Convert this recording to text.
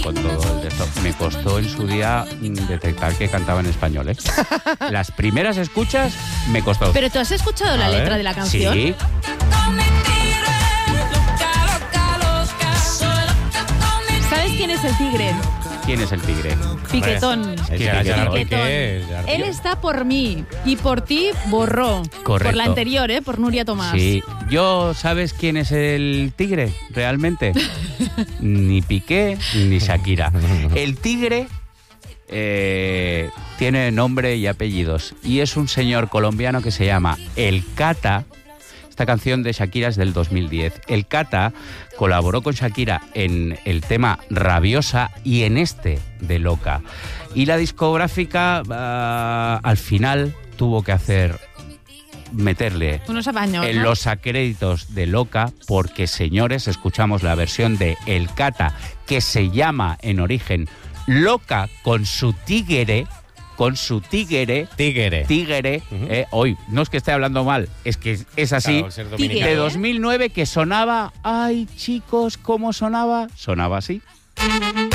con todo el de esto. Me costó en su día detectar que cantaba en español, ¿eh? Las primeras escuchas me costó. ¿Pero tú has escuchado la letra de la canción? Sí. ¿Sabes quién es el tigre? ¿Quién es el tigre? Piquetón. Piquetón. Él está por mí y por ti borró. Correcto. Por la anterior, por Nuria Tomás. Sí. ¿Sabes quién es el tigre realmente? Ni Piqué ni Shakira. El tigre tiene nombre y apellidos y es un señor colombiano que se llama El Cata. Esta canción de Shakira es del 2010. El Cata colaboró con Shakira en el tema Rabiosa y en este de Loca. Y la discográfica al final tuvo que meterle unos apaños, en los acréditos de Loca porque, señores, escuchamos la versión de El Cata que se llama en origen Loca con su tigre. Hoy, no es que esté hablando mal, es que es así, Claro, de 2009 que sonaba, ay chicos, ¿cómo sonaba? Sonaba así.